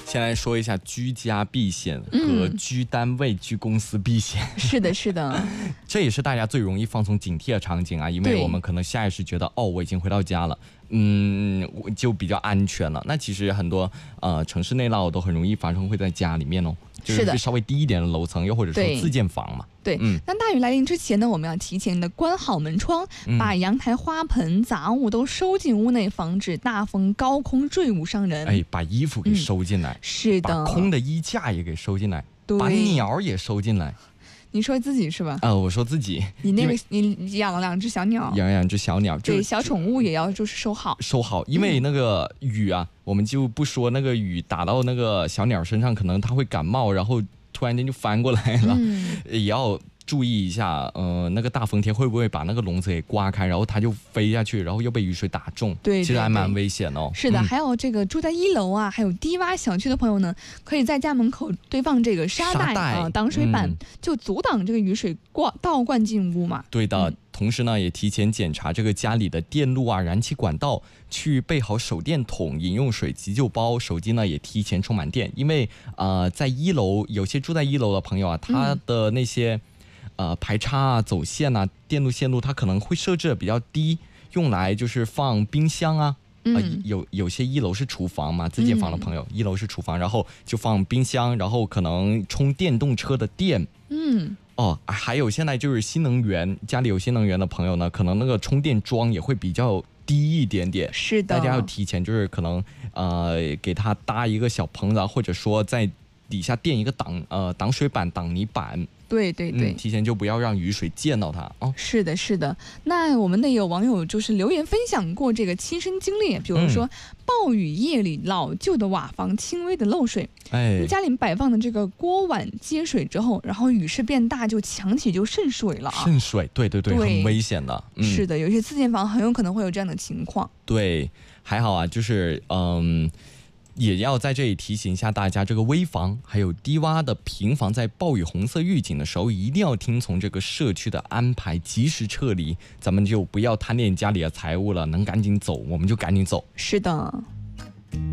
先来说一下居家避险和居单位、居公司避险。 是的，是的， 这也是大家最容易放松警惕的场景啊，因为我们可能下意识觉得，哦，我已经回到家了，就比较安全了。那其实很多城市内涝都很容易发生，会在家里面哦，就是稍微低一点的楼层，又或者说自建房嘛。 对，那大雨来临之前呢，我们要提前的关好门窗，把阳台花盆、杂物都收进屋内，防止大风高空坠物伤人。 哎，把衣服给收进来， 是的， 把空的衣架也给收进来，把鸟也收进来。 你说自己是吧？ 我说自己。 你养了2只小鸟， 养2只小鸟， 对，小宠物也要就是收好， 因为那个雨啊，我们就不说那个雨打到那个小鸟身上，可能它会感冒，然后突然间就翻过来了，也要注意一下，那个大风天会不会把那个笼子给刮开，然后它就飞下去，然后又被雨水打中， 对， 其实还蛮危险哦。 是的，还有这个住在1楼啊，还有低洼小区的朋友呢，可以在家门口堆放这个沙袋挡水板，就阻挡这个雨水倒灌进屋嘛。 对的。同时呢，也提前检查这个家里的电路啊、燃气管道，去备好手电筒、饮用水、急救包，手机呢也提前充满电，因为在1楼，有些住在1楼的朋友啊，他的那些排插啊、走线啊、电路线路，它可能会设置的比较低，用来就是放冰箱啊。有些1楼是厨房嘛，自建房的朋友，1楼是厨房，然后就放冰箱，然后可能充电动车的电。还有现在就是新能源，家里有新能源的朋友呢，可能那个充电桩也会比较低一点点。 是的， 大家要提前就是可能给它搭一个小棚子，或者说在底下垫一个挡水板、挡泥板。 对对对， 提前就不要让雨水溅到它哦。 是的，是的。那我们的有网友就是留言分享过这个亲身经历，比如说暴雨夜里老旧的瓦房轻微的漏水，家里摆放的这个锅碗接水之后，然后雨势变大，就墙体就渗水了啊。 渗水，对对对，很危险的。 是的，有些自建房很有可能会有这样的情况。 对，还好啊，就是也要在这里提醒一下大家，这个危房还有低洼的平房，在暴雨红色预警的时候，一定要听从这个社区的安排，及时撤离。咱们就不要贪恋家里的财物了，能赶紧走我们就赶紧走。 是的。